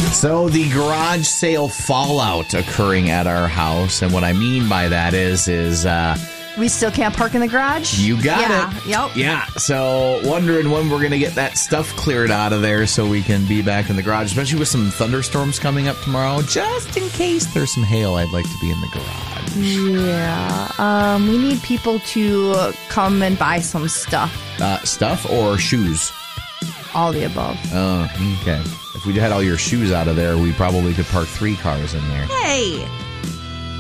So the garage sale fallout occurring at our house, and what I mean by that is we still can't park in the garage? You got it. Yep. Yeah, so wondering when we're going to get that stuff cleared out of there so we can be back in the garage, especially with some thunderstorms coming up tomorrow. Just in case there's some hail, I'd like to be in the garage. Yeah. We need people to come and buy some stuff. Stuff or shoes? All the above. Oh, okay. If we had all your shoes out of there, we probably could park 3 cars in there. Hey!